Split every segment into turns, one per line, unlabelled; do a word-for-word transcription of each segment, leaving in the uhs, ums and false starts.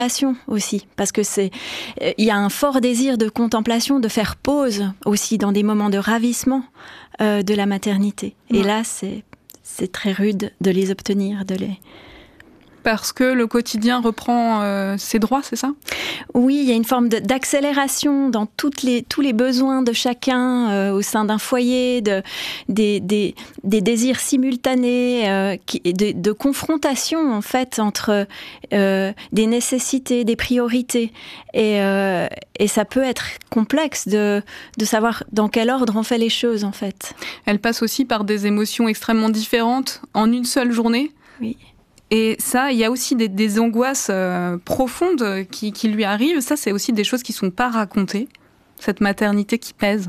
aussi, parce que c'est, il y a un fort désir de contemplation, de faire pause aussi dans des moments de ravissement euh, de la maternité. Ouais. Et là, c'est, c'est très rude de les obtenir, de les...
Parce que le quotidien reprend euh, ses droits, c'est ça ?
Oui, il y a une forme de, d'accélération dans toutes les, tous les besoins de chacun euh, au sein d'un foyer, de, des, des, des désirs simultanés, euh, qui, de, de confrontation en fait entre euh, des nécessités, des priorités. Et, euh, et ça peut être complexe de, de savoir dans quel ordre on fait les choses en fait.
Elle passe aussi par des émotions extrêmement différentes en une seule journée.
Oui.
Et ça, il y a aussi des, des angoisses euh, profondes qui, qui lui arrivent. Ça, c'est aussi des choses qui ne sont pas racontées, cette maternité qui pèse.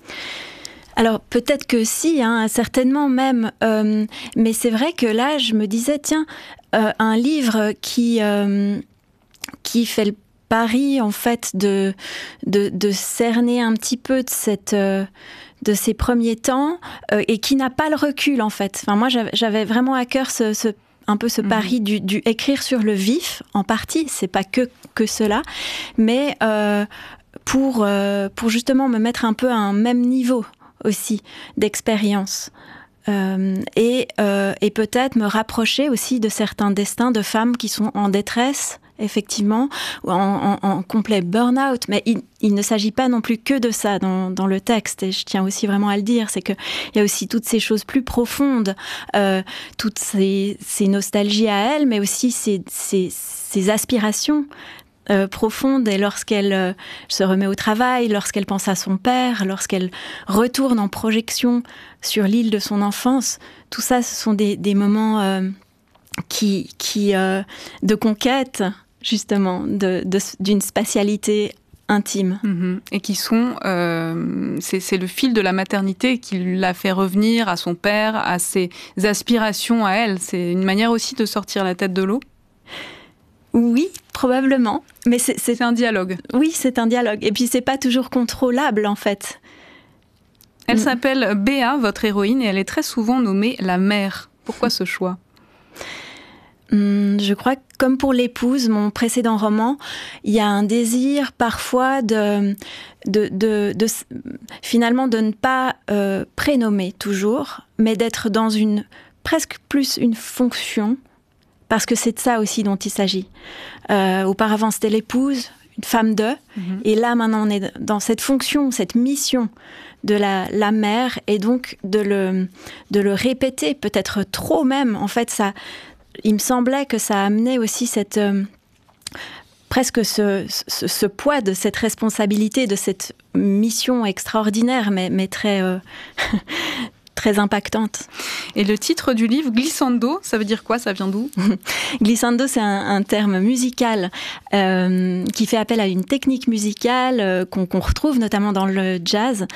Alors, peut-être que si, hein, certainement même. Euh, mais c'est vrai que là, je me disais, tiens, euh, un livre qui, euh, qui fait le pari, en fait, de, de, de cerner un petit peu de cette... Euh, de ces premiers temps, euh, et qui n'a pas le recul, en fait. Enfin, moi, j'avais, j'avais vraiment à cœur ce... ce un peu ce pari mmh. du, du écrire sur le vif, en partie, c'est pas que, que cela, mais euh, pour, euh, pour justement me mettre un peu à un même niveau aussi d'expérience. Euh, et, euh, et peut-être me rapprocher aussi de certains destins de femmes qui sont en détresse, effectivement, ou en, en, en complet burn-out. Mais il, il ne s'agit pas non plus que de ça dans, dans le texte, et je tiens aussi vraiment à le dire, c'est qu'il y a aussi toutes ces choses plus profondes, euh, toutes ces, ces nostalgies à elle, mais aussi ces, ces, ces aspirations Euh, profonde, et lorsqu'elle euh, se remet au travail, lorsqu'elle pense à son père, lorsqu'elle retourne en projection sur l'île de son enfance, tout ça, ce sont des, des moments euh, qui, qui, euh, de conquête, justement, de, de, d'une spatialité intime.
Mmh. Et qui sont... Euh, c'est, c'est le fil de la maternité qui l'a fait revenir à son père, à ses aspirations à elle. C'est une manière aussi de sortir la tête de l'eau.
Oui, probablement. Mais c'est, c'est...
c'est un dialogue.
Oui, c'est un dialogue. Et puis, c'est pas toujours contrôlable, en fait.
Elle mmh. s'appelle Béa, votre héroïne, et elle est très souvent nommée la mère. Pourquoi ce choix ?
Hum, je crois que, comme pour l'épouse, mon précédent roman, il y a un désir, parfois, de, de, de, de, de finalement, de ne pas euh, prénommer toujours, mais d'être dans une, presque plus une fonction, parce que c'est de ça aussi dont il s'agit. Euh, auparavant, c'était l'épouse, une femme de, mmh. et là, maintenant, on est dans cette fonction, cette mission de la, la mère, et donc de le, de le répéter, peut-être trop même. En fait, ça, il me semblait que ça amenait aussi cette, euh, presque ce, ce, ce poids de cette responsabilité, de cette mission extraordinaire, mais, mais très... Euh, très impactante.
Et le titre du livre, Glissando, ça veut dire quoi ? Ça vient d'où ?
Glissando, c'est un, un terme musical euh, qui fait appel à une technique musicale euh, qu'on, qu'on retrouve notamment dans le jazz,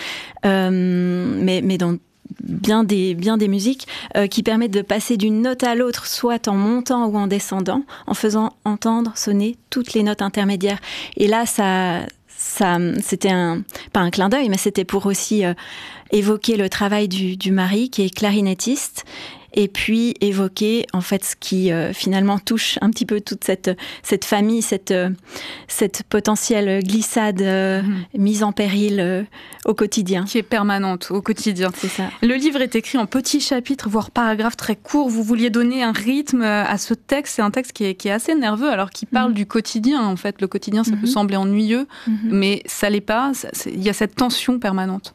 euh, mais, mais dans bien des, bien des musiques, euh, qui permettent de passer d'une note à l'autre, soit en montant ou en descendant, en faisant entendre sonner toutes les notes intermédiaires. Et là, ça... Ça, c'était un, pas un clin d'œil, mais c'était pour aussi euh, évoquer le travail du, du mari qui est clarinettiste, et puis évoquer en fait ce qui euh, finalement touche un petit peu toute cette, cette famille, cette, euh, cette potentielle glissade euh, mmh. mise en péril euh, au quotidien.
Qui est permanente au quotidien.
C'est ça.
Le livre est écrit en petits chapitres, voire paragraphes très courts. Vous vouliez donner un rythme à ce texte. C'est un texte qui est, qui est assez nerveux, alors qu'il parle mmh. du quotidien. En fait, le quotidien, ça mmh. peut sembler ennuyeux, mmh. mais ça l'est pas. Il y a cette tension permanente.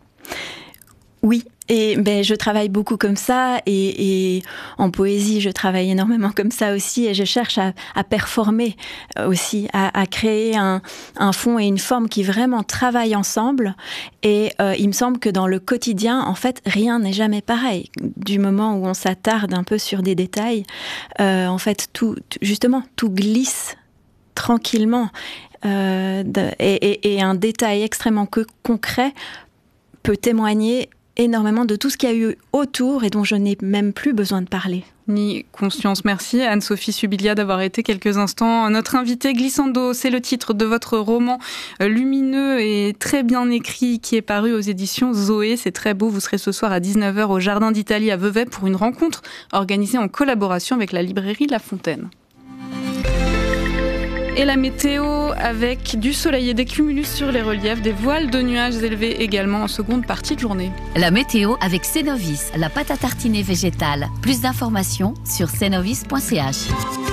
Oui. Et ben, je travaille beaucoup comme ça, et, et en poésie, je travaille énormément comme ça aussi, et je cherche à, à performer aussi, à, à créer un, un fond et une forme qui vraiment travaillent ensemble. Et euh, il me semble que dans le quotidien, en fait, rien n'est jamais pareil. Du moment où on s'attarde un peu sur des détails, euh, en fait, tout, justement, tout glisse tranquillement. Euh, de, et, et, et un détail extrêmement que, concret peut témoigner énormément de tout ce qu'il y a eu autour et dont je n'ai même plus besoin de parler.
Ni conscience. Merci Anne-Sophie Subilia d'avoir été quelques instants notre invitée. Glissando, c'est le titre de votre roman lumineux et très bien écrit qui est paru aux éditions Zoé. C'est très beau. Vous serez ce soir à dix-neuf heures au Jardin d'Italie à Vevey pour une rencontre organisée en collaboration avec la librairie La Fontaine. Et la météo avec du soleil et des cumulus sur les reliefs, des voiles de nuages élevés également en seconde partie de journée.
La météo avec Cenovis, la pâte à tartiner végétale. Plus d'informations sur cenovis point c h.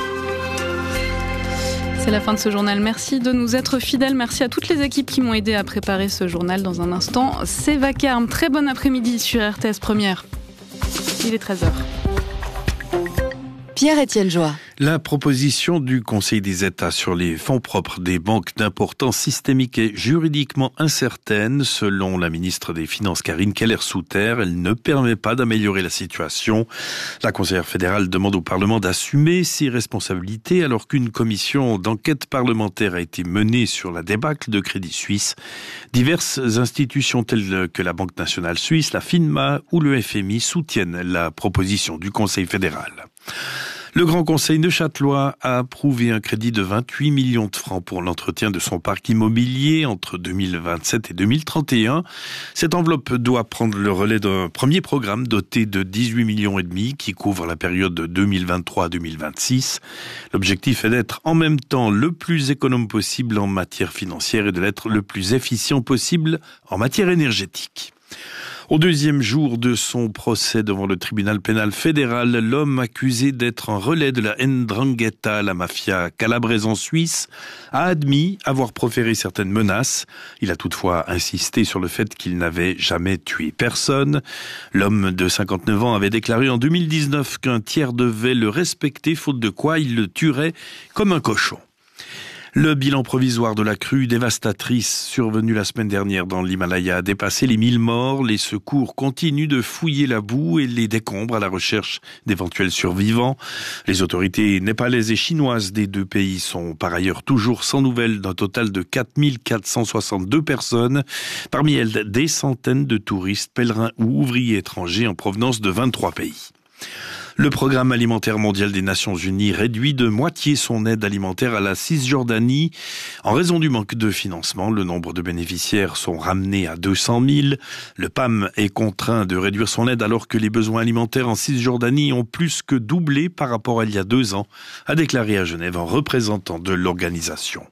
C'est la fin de ce journal. Merci de nous être fidèles. Merci à toutes les équipes qui m'ont aidé à préparer ce journal. Dans un instant, c'est Vacarme. Très bon après-midi sur R T S Première. Il est treize heures.
Pierre-Étienne Joie.
La proposition du Conseil des États sur les fonds propres des banques d'importance systémique est juridiquement incertaine. Selon la ministre des Finances Karine Keller-Souter, elle ne permet pas d'améliorer la situation. La conseillère fédérale demande au Parlement d'assumer ses responsabilités alors qu'une commission d'enquête parlementaire a été menée sur la débâcle de Crédit Suisse. Diverses institutions telles que la Banque nationale suisse, la FINMA ou le F M I soutiennent la proposition du Conseil fédéral. Le Grand Conseil neuchâtelois a approuvé un crédit de vingt-huit millions de francs pour l'entretien de son parc immobilier entre deux mille vingt-sept et deux mille trente et un. Cette enveloppe doit prendre le relais d'un premier programme doté de dix-huit millions et demi qui couvre la période de deux mille vingt-trois à deux mille vingt-six. L'objectif est d'être en même temps le plus économe possible en matière financière et de l'être le plus efficient possible en matière énergétique. Au deuxième jour de son procès devant le tribunal pénal fédéral, l'homme accusé d'être un relais de la Ndrangheta, la mafia calabraise en Suisse, a admis avoir proféré certaines menaces. Il a toutefois insisté sur le fait qu'il n'avait jamais tué personne. L'homme de cinquante-neuf ans avait déclaré en deux mille dix-neuf qu'un tiers devait le respecter, faute de quoi il le tuerait comme un cochon. Le bilan provisoire de la crue dévastatrice survenue la semaine dernière dans l'Himalaya a dépassé les mille morts. Les secours continuent de fouiller la boue et les décombres à la recherche d'éventuels survivants. Les autorités népalaises et chinoises des deux pays sont par ailleurs toujours sans nouvelles d'un total de quatre mille quatre cent soixante-deux personnes. Parmi elles, des centaines de touristes, pèlerins ou ouvriers étrangers en provenance de vingt-trois pays. Le Programme alimentaire mondial des Nations Unies réduit de moitié son aide alimentaire à la Cisjordanie. En raison du manque de financement, le nombre de bénéficiaires sont ramenés à deux cent mille. Le P A M est contraint de réduire son aide alors que les besoins alimentaires en Cisjordanie ont plus que doublé par rapport à il y a deux ans, a déclaré à Genève un représentant de l'organisation.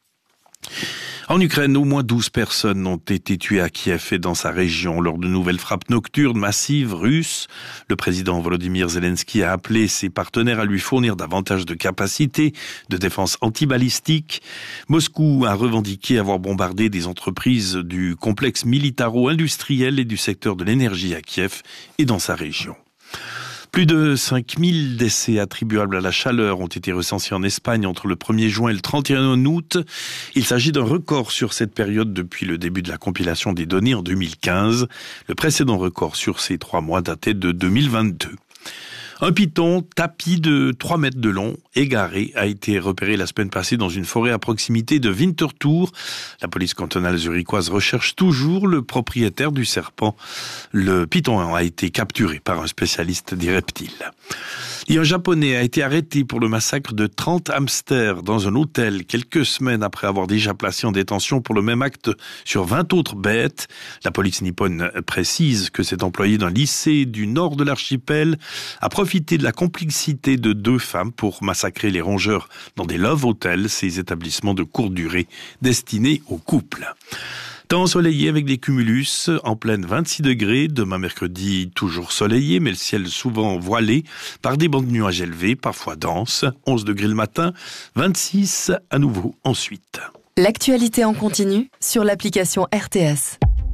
En Ukraine, au moins douze personnes ont été tuées à Kiev et dans sa région lors de nouvelles frappes nocturnes massives russes. Le président Volodymyr Zelensky a appelé ses partenaires à lui fournir davantage de capacités de défense antibalistique. Moscou a revendiqué avoir bombardé des entreprises du complexe militaro-industriel et du secteur de l'énergie à Kiev et dans sa région. Plus de cinq mille décès attribuables à la chaleur ont été recensés en Espagne entre le premier juin et le trente et un août. Il s'agit d'un record sur cette période depuis le début de la compilation des données en deux mille quinze. Le précédent record sur ces trois mois datait de deux mille vingt-deux. Un python tapis de trois mètres de long, égaré, a été repéré la semaine passée dans une forêt à proximité de Winterthur. La police cantonale zurichoise recherche toujours le propriétaire du serpent. Le python a été capturé par un spécialiste des reptiles. Et un Japonais a été arrêté pour le massacre de trente hamsters dans un hôtel quelques semaines après avoir déjà placé en détention pour le même acte sur vingt autres bêtes. La police nippone précise que cet employé d'un lycée du nord de l'archipel a profité de la complicité de deux femmes pour massacrer les rongeurs dans des love hotels, ces établissements de courte durée destinés aux couples. Temps ensoleillé avec des cumulus, en pleine vingt-six degrés. Demain mercredi, toujours soleillé, mais le ciel souvent voilé par des bandes de nuages élevés, parfois denses. onze degrés le matin, vingt-six à nouveau ensuite.
L'actualité en continu sur l'application R T S.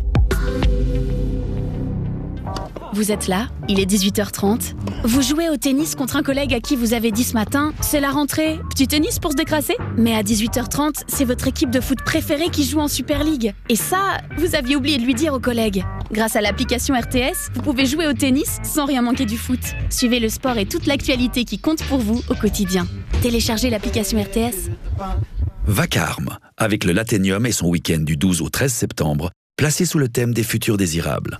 Vous êtes là, il est dix-huit heures trente. Vous jouez au tennis contre un collègue à qui vous avez dit ce matin « C'est la rentrée, petit tennis pour se décrasser ?» Mais à dix-huit heures trente, c'est votre équipe de foot préférée qui joue en Super League. Et ça, vous aviez oublié de lui dire au collègue. Grâce à l'application R T S, vous pouvez jouer au tennis sans rien manquer du foot. Suivez le sport et toute l'actualité qui compte pour vous au quotidien. Téléchargez l'application R T S.
Vacarme, avec le Lathénium et son week-end du douze au treize septembre, placé sous le thème des futurs désirables.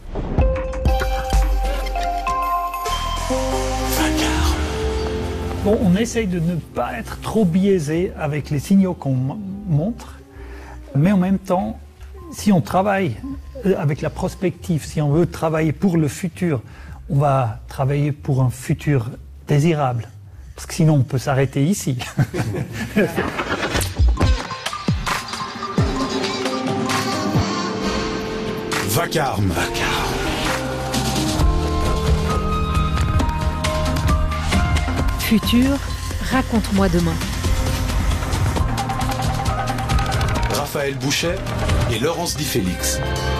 Bon, on essaye de ne pas être trop biaisé avec les signaux qu'on montre, mais en même temps, si on travaille avec la prospective, si on veut travailler pour le futur, on va travailler pour un futur désirable. Parce que sinon, on peut s'arrêter ici.
Vacarme. Vacarme.
Futur, raconte-moi demain.
Raphaël Bouchet et Laurence Di Félix.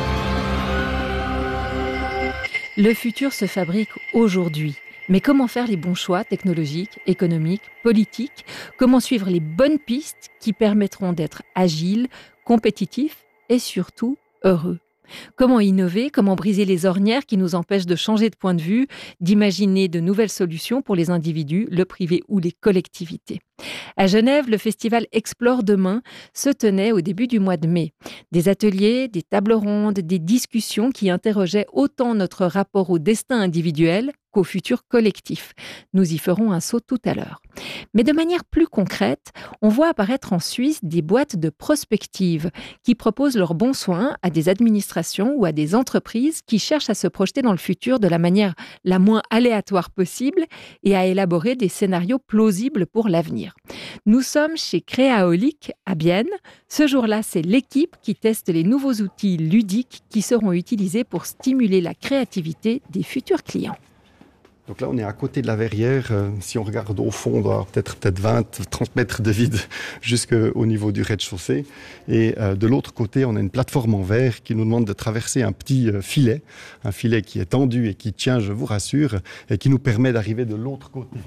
Le futur se fabrique aujourd'hui. Mais comment faire les bons choix technologiques, économiques, politiques? Comment suivre les bonnes pistes qui permettront d'être agiles, compétitifs et surtout heureux? Comment innover? Comment briser les ornières qui nous empêchent de changer de point de vue, d'imaginer de nouvelles solutions pour les individus, le privé ou les collectivités? À Genève, le festival Explore Demain se tenait au début du mois de mai. Des ateliers, des tables rondes, des discussions qui interrogeaient autant notre rapport au destin individuel qu'au futur collectif. Nous y ferons un saut tout à l'heure. Mais de manière plus concrète, on voit apparaître en Suisse des boîtes de prospective qui proposent leurs bons soins à des administrations ou à des entreprises qui cherchent à se projeter dans le futur de la manière la moins aléatoire possible et à élaborer des scénarios plausibles pour l'avenir. Nous sommes chez Créaolique à Bienne. Ce jour-là, c'est l'équipe qui teste les nouveaux outils ludiques qui seront utilisés pour stimuler la créativité des futurs clients.
Donc là, on est à côté de la verrière. Euh, si on regarde au fond, on doit avoir peut-être, peut-être vingt, trente mètres de vide jusqu'au niveau du rez-de-chaussée. Et euh, de l'autre côté, on a une plateforme en verre qui nous demande de traverser un petit euh, filet, un filet qui est tendu et qui tient, je vous rassure, et qui nous permet d'arriver de l'autre côté.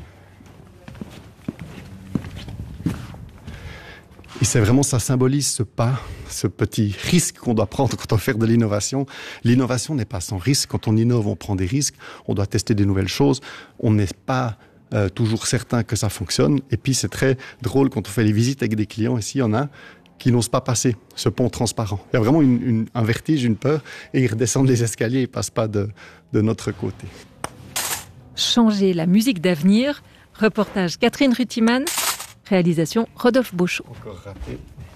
Et c'est vraiment, ça symbolise ce pas, ce petit risque qu'on doit prendre quand on fait de l'innovation. L'innovation n'est pas sans risque. Quand on innove, on prend des risques. On doit tester des nouvelles choses. On n'est pas euh, toujours certain que ça fonctionne. Et puis, c'est très drôle quand on fait les visites avec des clients. Ici, il y en a qui n'osent pas passer ce pont transparent. Il y a vraiment une, une, un vertige, une peur. Et ils redescendent les escaliers. Ils ne passent pas de, de notre côté.
Changer la musique d'avenir. Reportage Catherine Rutiman. Réalisation Rodolphe Beauchot.
Encore raté.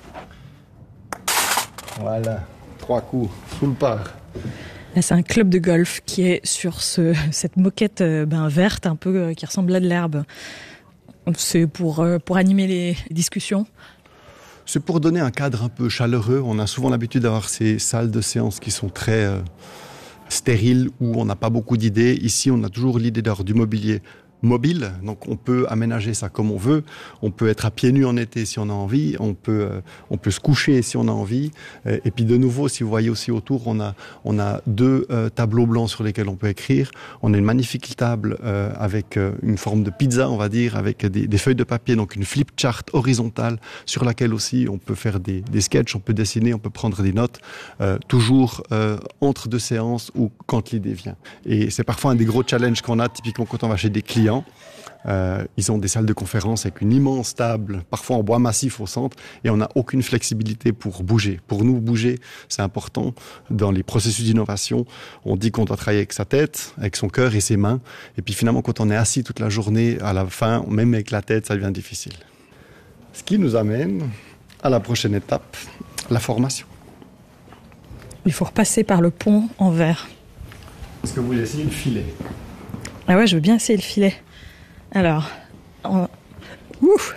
Voilà, trois coups, sous le par.
Là, c'est un club de golf qui est sur ce, cette moquette euh, ben, verte, un peu euh, qui ressemble à de l'herbe. C'est pour, euh, pour animer les discussions.
C'est pour donner un cadre un peu chaleureux. On a souvent l'habitude d'avoir ces salles de séance qui sont très euh, stériles, où on n'a pas beaucoup d'idées. Ici, on a toujours l'idée d'avoir du mobilier mobile, donc on peut aménager ça comme on veut. On peut être à pieds nus en été si on a envie, on peut, euh, on peut se coucher si on a envie. Euh, et puis de nouveau, si vous voyez aussi autour, on a, on a deux euh, tableaux blancs sur lesquels on peut écrire. On a une magnifique table euh, avec euh, une forme de pizza, on va dire, avec des, des feuilles de papier, donc une flip chart horizontale sur laquelle aussi on peut faire des, des sketchs, on peut dessiner, on peut prendre des notes, euh, toujours euh, entre deux séances ou quand l'idée vient. Et c'est parfois un des gros challenges qu'on a, typiquement quand on va chez des clients. Euh, ils ont des salles de conférence avec une immense table, parfois en bois massif au centre, et on n'a aucune flexibilité pour bouger. Pour nous, bouger, c'est important. Dans les processus d'innovation, on dit qu'on doit travailler avec sa tête, avec son cœur et ses mains. Et puis finalement, quand on est assis toute la journée, à la fin, même avec la tête, ça devient difficile. Ce qui nous amène à la prochaine étape, la formation.
Il faut repasser par le pont en verre.
Est-ce que vous voulez essayer le filet ?
Ah ouais, je veux bien essayer le filet. Alors, on... Ouf.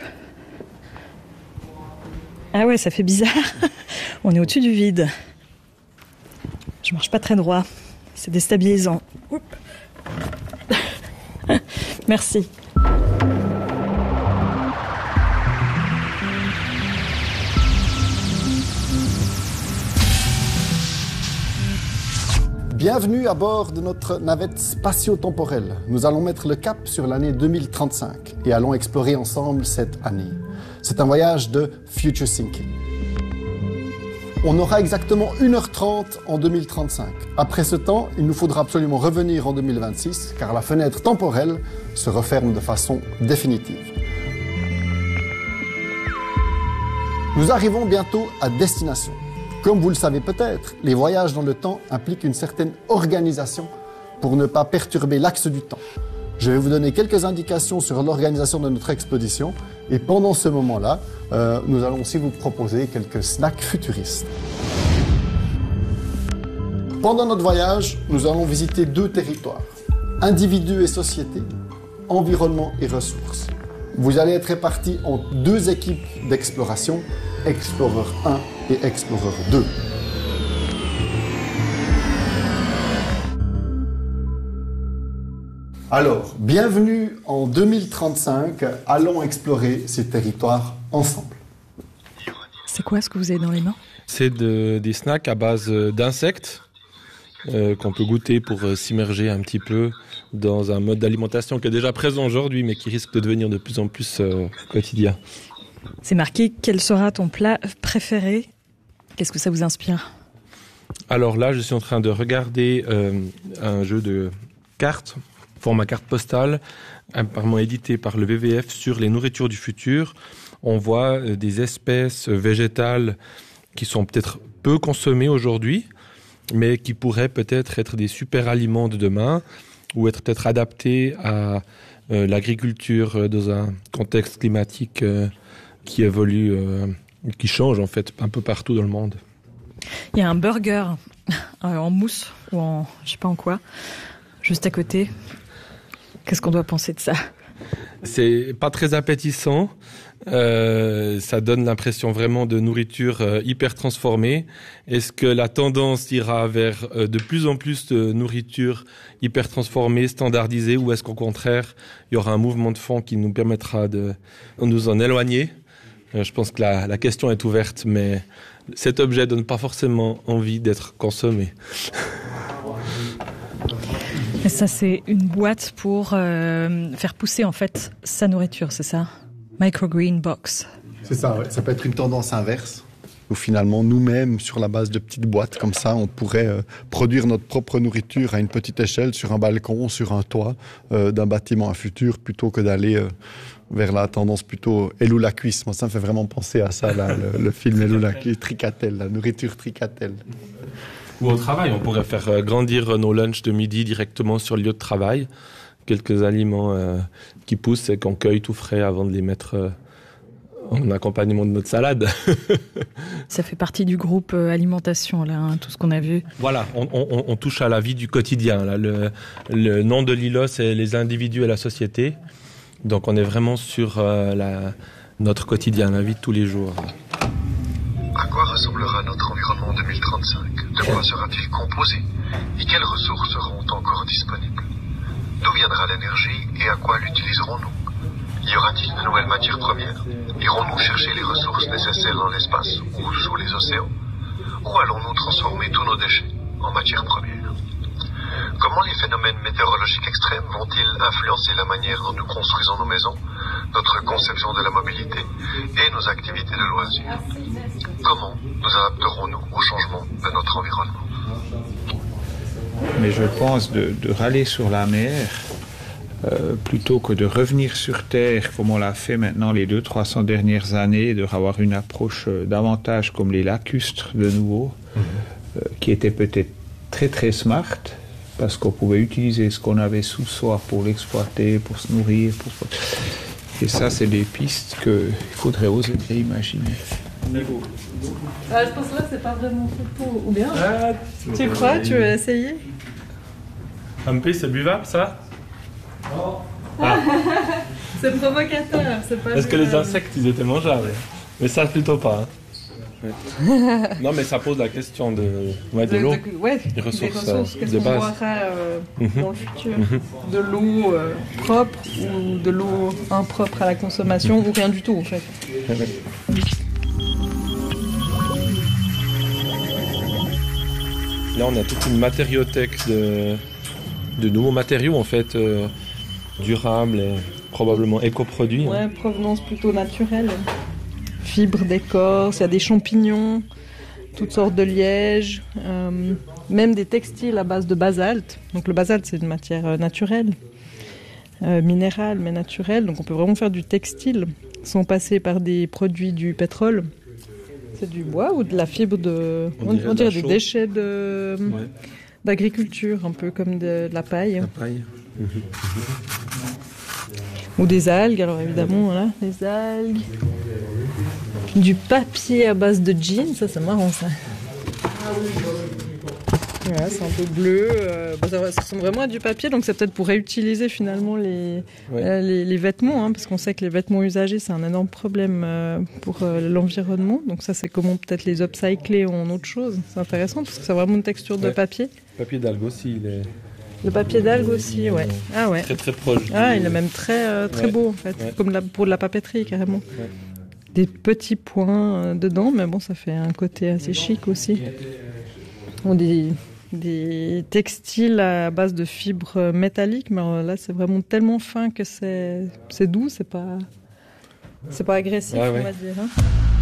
Ah ouais, ça fait bizarre. On est au-dessus du vide. Je marche pas très droit. C'est déstabilisant. Oups. Merci.
Bienvenue à bord de notre navette spatio-temporelle. Nous allons mettre le cap sur l'année deux mille trente-cinq et allons explorer ensemble cette année. C'est un voyage de future thinking. On aura exactement une heure trente en deux mille trente-cinq. Après ce temps, il nous faudra absolument revenir en deux mille vingt-six car la fenêtre temporelle se referme de façon définitive. Nous arrivons bientôt à destination. Comme vous le savez peut-être, les voyages dans le temps impliquent une certaine organisation pour ne pas perturber l'axe du temps. Je vais vous donner quelques indications sur l'organisation de notre expédition et pendant ce moment-là, euh, nous allons aussi vous proposer quelques snacks futuristes. Pendant notre voyage, nous allons visiter deux territoires, individus et société, environnement et ressources. Vous allez être répartis en deux équipes d'exploration, Explorer un et Explorer deux. Alors, bienvenue en deux mille trente-cinq. Allons explorer ces territoires ensemble.
C'est quoi ce que vous avez dans les mains?
C'est de, des snacks à base d'insectes euh, qu'on peut goûter pour euh, s'immerger un petit peu dans un mode d'alimentation qui est déjà présent aujourd'hui, mais qui risque de devenir de plus en plus euh, quotidien.
C'est marqué « Quel sera ton plat préféré ?» Qu'est-ce que ça vous inspire?
Alors là, je suis en train de regarder euh, un jeu de cartes, format carte postale, apparemment édité par le W W F sur les nourritures du futur. On voit euh, des espèces végétales qui sont peut-être peu consommées aujourd'hui, mais qui pourraient peut-être être des super aliments de demain, ou être peut-être adaptées à euh, l'agriculture euh, dans un contexte climatique euh, qui évolue, euh, qui change en fait un peu partout dans le monde.
Il y a un burger euh, en mousse ou en je sais pas en quoi, juste à côté. Qu'est-ce qu'on doit penser de ça?
C'est pas très appétissant. Euh, ça donne l'impression vraiment de nourriture euh, hyper transformée. Est-ce que la tendance ira vers euh, de plus en plus de nourriture hyper transformée, standardisée, ou est-ce qu'au contraire, il y aura un mouvement de fond qui nous permettra de nous en éloigner? euh, Je pense que la, la question est ouverte, mais cet objet donne pas forcément envie d'être consommé.
Et ça, c'est une boîte pour euh, faire pousser en fait sa nourriture, c'est ça? Microgreen box.
C'est ça, ouais. Ça peut être une tendance inverse, où finalement, nous-mêmes, sur la base de petites boîtes comme ça, on pourrait euh, produire notre propre nourriture à une petite échelle, sur un balcon, sur un toit euh, d'un bâtiment à futur, plutôt que d'aller euh, vers la tendance plutôt Elou la cuisse. Moi, ça me fait vraiment penser à ça, là, le, le film Elou la cuisse, Tricatel, la nourriture Tricatel.
Ou au travail, on pourrait faire grandir nos lunchs de midi directement sur le lieu de travail. Quelques aliments euh, qui poussent et qu'on cueille tout frais avant de les mettre euh, en accompagnement de notre salade.
Ça fait partie du groupe euh, alimentation, là, hein, tout ce qu'on a vu.
Voilà, on, on, on touche à la vie du quotidien. Là. Le, le nom de l'I L O, c'est les individus et la société. Donc on est vraiment sur euh, la, notre quotidien, la vie de tous les jours.
À quoi ressemblera notre environnement en deux mille trente-cinq? De quoi sera-t-il composé? Et quelles ressources seront encore disponibles? D'où viendra l'énergie et à quoi l'utiliserons-nous? Y aura-t-il de nouvelles matières premières? Irons-nous chercher les ressources nécessaires dans l'espace ou sous les océans? Ou allons-nous transformer tous nos déchets en matières premières? Comment les phénomènes météorologiques extrêmes vont-ils influencer la manière dont nous construisons nos maisons, notre conception de la mobilité et nos activités de loisirs? Comment nous adapterons-nous au changement de notre environnement?
Mais je pense de, de râler sur la mer euh, plutôt que de revenir sur Terre comme on l'a fait maintenant les deux trois cents dernières années, de avoir une approche euh, davantage comme les lacustres de nouveau, mmh. euh, qui était peut-être très très smart, parce qu'on pouvait utiliser ce qu'on avait sous soi pour l'exploiter, pour se nourrir. Pour... Et ça, c'est des pistes qu'il faudrait oser imaginer.
Ah, je pense que là, c'est pas vraiment fait pour. Ou bien ah, tu crois? Tu veux essayer?
Un peu, c'est buvable, ça?
Non. Ah. C'est provocateur, c'est pas.
Est-ce que les insectes, ils étaient mangeables? Mais ça, plutôt pas. Hein. Non, mais ça pose la question de, ouais, de, de l'eau,
de, ouais,
des ressources,
des ressources
euh,
qu'est-ce
de
qu'on
base.
boira euh,
mm-hmm.
dans le futur?
Mm-hmm.
De l'eau euh, propre ou de l'eau impropre à la consommation ou rien du tout, en fait.
Là, on a toute une matériothèque de, de nouveaux matériaux, en fait, euh, durables et probablement éco-produits.
Ouais,
hein.
Provenance plutôt naturelle. Fibres d'écorce, il y a des champignons, toutes sortes de lièges, euh, même des textiles à base de basalte. Donc le basalte, c'est une matière naturelle, euh, minérale, mais naturelle. Donc on peut vraiment faire du textile sans passer par des produits du pétrole. C'est du bois ou de la fibre de... On dirait, on dirait des déchets de, ouais. d'agriculture, un peu comme de, de la paille.
La paille. Mmh.
Ou des algues, alors évidemment, voilà, les algues. Du papier à base de jeans, ça c'est marrant ça. Voilà, c'est un peu bleu, euh, bah, ça, ça ressemble vraiment à du papier, donc c'est peut-être pour réutiliser finalement les, ouais. euh, les, les vêtements, hein, parce qu'on sait que les vêtements usagés c'est un énorme problème euh, pour euh, l'environnement, donc ça c'est comment peut-être les upcycler en autre chose. C'est intéressant parce que c'est vraiment une texture de
ouais.
papier.
Le papier d'algue aussi, il est,
Le papier d'algue aussi, ouais. Ah ouais.
Très très proche.
Ah,
du...
il est même très euh, très
ouais.
beau en fait,
Ouais.
comme la, pour de la papeterie carrément.
Ouais.
Des petits points euh, dedans, mais bon, ça fait un côté assez chic aussi. On des des textiles à base de fibres métalliques, mais alors là c'est vraiment tellement fin que c'est c'est doux, c'est pas c'est pas agressif,
Ah
on
ouais.
va dire. Hein.